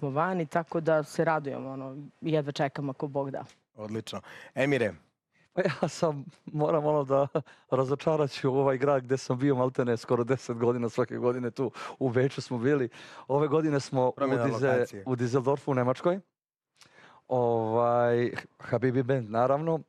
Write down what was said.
smo vani, tako da se radujemo, ono, jedva čekam ako Bog da. Odlično. Emire? Pa ja sam, moram da razočarat ću ovaj grad gdje sam bio maltene skoro 10 godina, svake godine tu u Beču smo bili. Ove godine smo u Düsseldorfu u Nemačkoj. Habibi band naravno